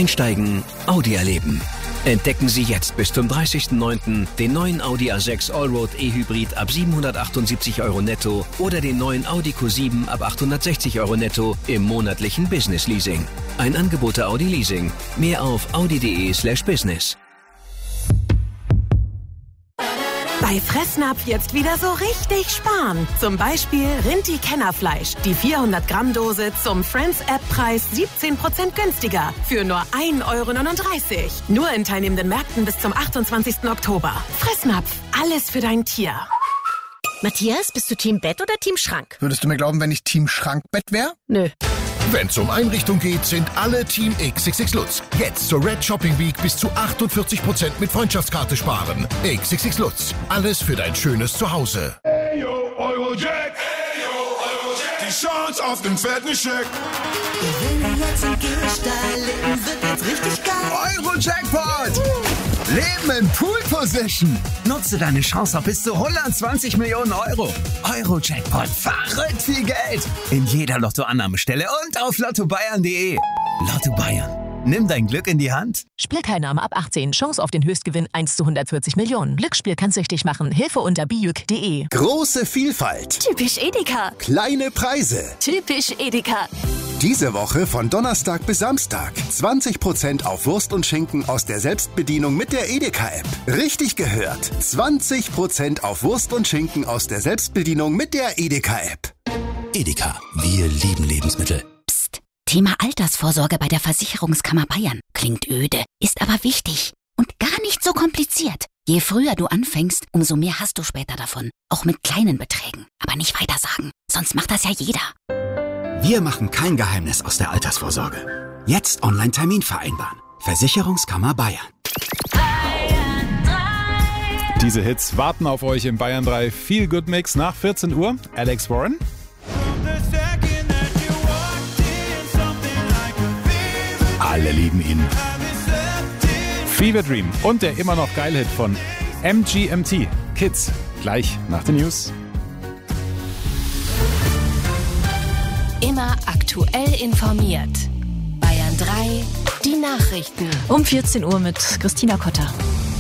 Einsteigen, Audi erleben. Entdecken Sie jetzt bis zum 30.09. den neuen Audi A6 Allroad E-Hybrid ab 778 € netto oder den neuen Audi Q7 ab 860 € netto im monatlichen Business Leasing. Ein Angebot der Audi Leasing. Mehr auf audi.de/business. Bei Fressnapf jetzt wieder so richtig sparen. Zum Beispiel Rinti-Kennerfleisch. Die 400-Gramm-Dose zum Friends-App-Preis 17% günstiger. Für nur 1,39 €. Nur in teilnehmenden Märkten bis zum 28. Oktober. Fressnapf. Alles für dein Tier. Matthias, bist du Team Bett oder Team Schrank? Würdest du mir glauben, wenn ich Team Schrankbett wäre? Nö. Wenn's um Einrichtung geht, sind alle Team XXX Lutz. Jetzt zur Red Shopping Week bis zu 48% mit Freundschaftskarte sparen. XXX Lutz. Alles für dein schönes Zuhause. Hey yo, Eurojack. Hey yo, Eurojack. Die Chance auf den fetten Scheck. Gewinne jetzt im Gehstein, Leben wird jetzt richtig geil. Eurojackpot! Leben in Pool Position. Nutze deine Chance auf bis zu 120 Millionen €. Eurojackpot. Verrückt viel Geld. In jeder Lottoannahmestelle und auf lottobayern.de. Lotto Bayern. Nimm dein Glück in die Hand. Spielteilnahme ab 18. Chance auf den Höchstgewinn 1 zu 140 Millionen. Glücksspiel kann süchtig machen. Hilfe unter bijuk.de. Große Vielfalt. Typisch Edeka. Kleine Preise. Typisch Edeka. Diese Woche von Donnerstag bis Samstag. 20% auf Wurst und Schinken aus der Selbstbedienung mit der Edeka-App. Richtig gehört. 20% auf Wurst und Schinken aus der Selbstbedienung mit der Edeka-App. Edeka. Wir lieben Lebensmittel. Thema Altersvorsorge bei der Versicherungskammer Bayern. Klingt öde, ist aber wichtig und gar nicht so kompliziert. Je früher du anfängst, umso mehr hast du später davon. Auch mit kleinen Beträgen. Aber nicht weitersagen, sonst macht das ja jeder. Wir machen kein Geheimnis aus der Altersvorsorge. Jetzt Online-Termin vereinbaren. Versicherungskammer Bayern. Diese Hits warten auf euch im Bayern 3 Feel Good Mix nach 14 Uhr. Alex Warren. Alle lieben ihn. Fever Dream und der immer noch geile Hit von MGMT. Kids. Gleich nach den News. Immer aktuell informiert. Bayern 3, die Nachrichten. Um 14 Uhr mit Christina Kotter.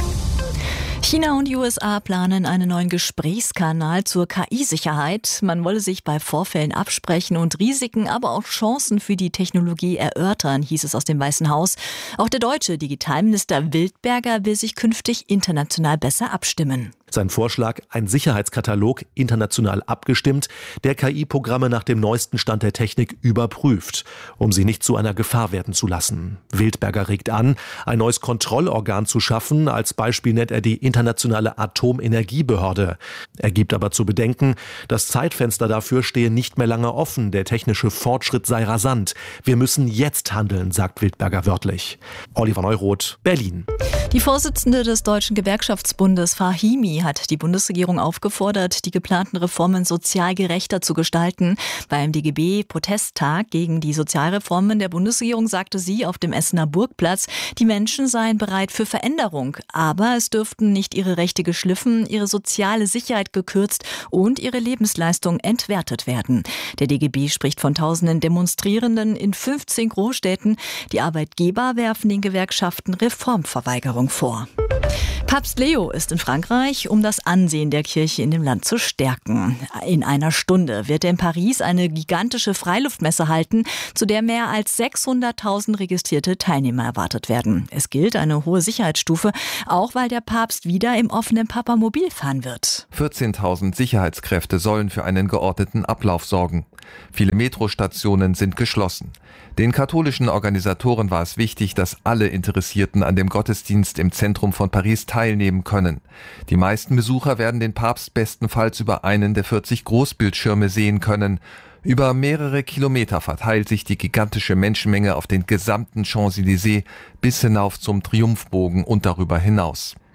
China und die USA planen einen neuen Gesprächskanal zur KI-Sicherheit. Man wolle sich bei Vorfällen absprechen und Risiken, aber auch Chancen für die Technologie erörtern, hieß es aus dem Weißen Haus. Auch der deutsche Digitalminister Wildberger will sich künftig international besser abstimmen. Sein Vorschlag, ein Sicherheitskatalog, international abgestimmt, der KI-Programme nach dem neuesten Stand der Technik überprüft, um sie nicht zu einer Gefahr werden zu lassen. Wildberger regt an, ein neues Kontrollorgan zu schaffen. Als Beispiel nennt er die Internationale Atomenergiebehörde. Er gibt aber zu bedenken, das Zeitfenster dafür stehe nicht mehr lange offen. Der technische Fortschritt sei rasant. Wir müssen jetzt handeln, sagt Wildberger wörtlich. Oliver Neuroth, Berlin. Die Vorsitzende des Deutschen Gewerkschaftsbundes, Fahimi, hat die Bundesregierung aufgefordert, die geplanten Reformen sozial gerechter zu gestalten. Beim DGB-Protesttag gegen die Sozialreformen der Bundesregierung sagte sie auf dem Essener Burgplatz, die Menschen seien bereit für Veränderung, aber es dürften nicht ihre Rechte geschliffen, ihre soziale Sicherheit gekürzt und ihre Lebensleistung entwertet werden. Der DGB spricht von tausenden Demonstrierenden in 15 Großstädten. Die Arbeitgeber werfen den Gewerkschaften Reformverweigerung vor. Papst Leo ist in Frankreich, um das Ansehen der Kirche in dem Land zu stärken. In einer Stunde wird er in Paris eine gigantische Freiluftmesse halten, zu der mehr als 600.000 registrierte Teilnehmer erwartet werden. Es gilt eine hohe Sicherheitsstufe, auch weil der Papst wieder im offenen Papamobil fahren wird. 14.000 Sicherheitskräfte sollen für einen geordneten Ablauf sorgen. Viele Metrostationen sind geschlossen. Den katholischen Organisatoren war es wichtig, dass alle Interessierten an dem Gottesdienst im Zentrum von Paris teilnehmen können. Die meisten Besucher werden den Papst bestenfalls über einen der 40 Großbildschirme sehen können. Über mehrere Kilometer verteilt sich die gigantische Menschenmenge auf den gesamten Champs-Élysées bis hinauf zum Triumphbogen und darüber hinaus.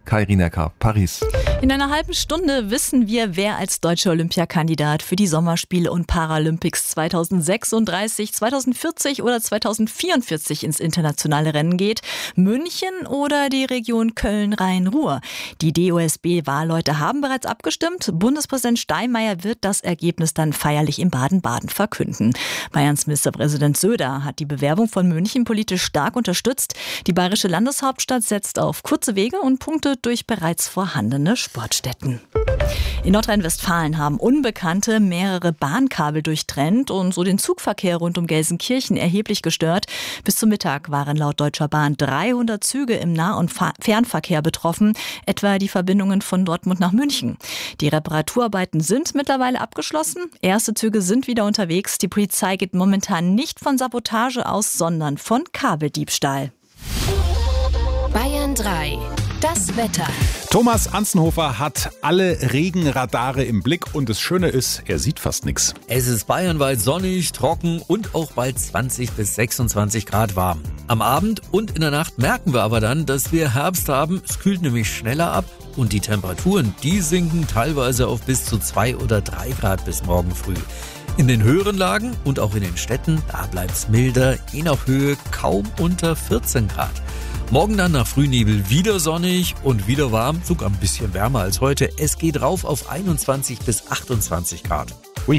Kai Rienecker, Paris. In einer halben Stunde wissen wir, wer als deutscher Olympiakandidat für die Sommerspiele und Paralympics 2036, 2040 oder 2044 ins internationale Rennen geht. München oder die Region Köln-Rhein-Ruhr. Die DOSB-Wahlleute haben bereits abgestimmt. Bundespräsident Steinmeier wird das Ergebnis dann feierlich in Baden-Baden verkünden. Bayerns Ministerpräsident Söder hat die Bewerbung von München politisch stark unterstützt. Die bayerische Landeshauptstadt setzt auf kurze Wege und punktet durch bereits vorhandene Sportstätten. In Nordrhein-Westfalen haben Unbekannte mehrere Bahnkabel durchtrennt und so den Zugverkehr rund um Gelsenkirchen erheblich gestört. Bis zum Mittag waren laut Deutscher Bahn 300 Züge im Nah- und Fernverkehr betroffen, etwa die Verbindungen von Dortmund nach München. Die Reparaturarbeiten sind mittlerweile abgeschlossen. Erste Züge sind wieder unterwegs. Die Polizei geht momentan nicht von Sabotage aus, sondern von Kabeldiebstahl. Bayern 3. Das Wetter. Thomas Anzenhofer hat alle Regenradare im Blick und das Schöne ist, er sieht fast nichts. Es ist bayernweit sonnig, trocken und auch bald 20 bis 26 Grad warm. Am Abend und in der Nacht merken wir aber dann, dass wir Herbst haben. Es kühlt nämlich schneller ab und die Temperaturen, die sinken teilweise auf bis zu 2 oder 3 Grad bis morgen früh. In den höheren Lagen und auch in den Städten, da bleibt es milder, je nach Höhe kaum unter 14 Grad. Morgen dann nach Frühnebel wieder sonnig und wieder warm, sogar ein bisschen wärmer als heute. Es geht rauf auf 21 bis 28 Grad. Ui.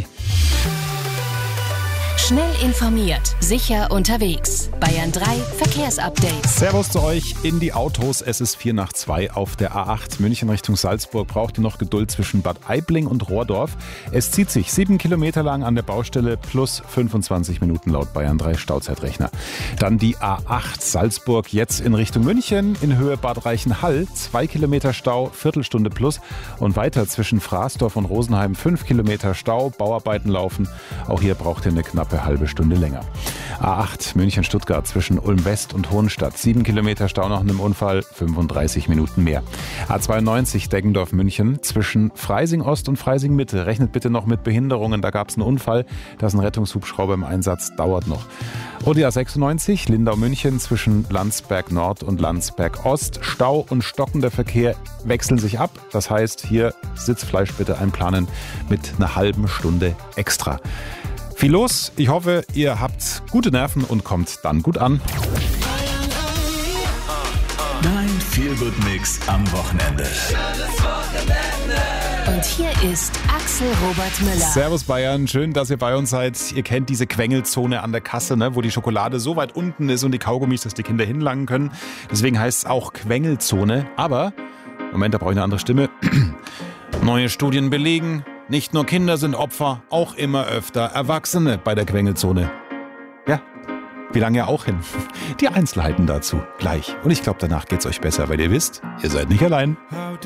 Schnell informiert, sicher unterwegs. Bayern 3 Verkehrsupdates. Servus zu euch in die Autos. Es ist 1:04 auf der A8 München Richtung Salzburg. Braucht ihr noch Geduld zwischen Bad Aibling und Rohrdorf. Es zieht sich 7 Kilometer lang an der Baustelle plus 25 Minuten laut Bayern 3 Stauzeitrechner. Dann die A8 Salzburg jetzt in Richtung München in Höhe Bad Reichenhall. 2 Kilometer Stau, Viertelstunde plus. Und weiter zwischen Fraßdorf und Rosenheim 5 Kilometer Stau. Bauarbeiten laufen. Auch hier braucht ihr eine knappe halbe Stunde länger. A8 München-Stuttgart zwischen Ulm-West und Hohenstadt. 7 Kilometer Stau nach einem Unfall, 35 Minuten mehr. A92 Deggendorf-München zwischen Freising-Ost und Freising-Mitte. Rechnet bitte noch mit Behinderungen. Da gab es einen Unfall. Da ist ein Rettungshubschrauber im Einsatz. Dauert noch. Und die A96 Lindau-München zwischen Landsberg-Nord und Landsberg-Ost. Stau und stockender Verkehr wechseln sich ab. Das heißt, hier Sitzfleisch bitte einplanen mit einer halben Stunde extra. Viel los. Ich hoffe, ihr habt gute Nerven und kommt dann gut an. Dein Feel-Good-Mix am Wochenende. Und hier ist Axel Robert Müller. Servus Bayern, schön, dass ihr bei uns seid. Ihr kennt diese Quengelzone an der Kasse, ne, wo die Schokolade so weit unten ist und die Kaugummis, dass die Kinder hinlangen können. Deswegen heißt es auch Quengelzone. Aber, Moment, da brauche ich eine andere Stimme. Neue Studien belegen, nicht nur Kinder sind Opfer, auch immer öfter Erwachsene bei der Quengelzone. Ja, wie lange ja auch hin. Die Einzelheiten dazu gleich. Und ich glaube, danach geht's euch besser, weil ihr wisst, ihr seid nicht allein.